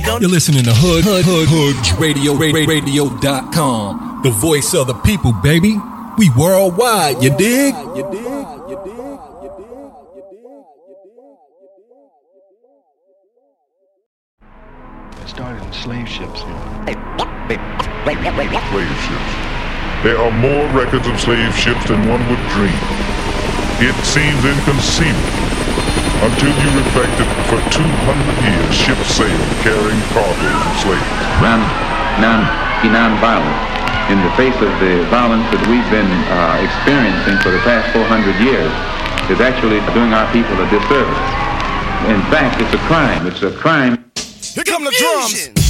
You're listening to HoodRadio.com. The voice of the people, baby. We worldwide, you dig? It started in slave ships. Slave ships. There are more records of slave ships than one would dream. It seems inconceivable until you reflect that for 200 years ships sailed carrying cargoes of slaves. Non-violence. In the face of the violence that we've been experiencing for the past 400 years is actually doing our people a disservice. In fact, it's a crime. It's a crime. Here come the drums.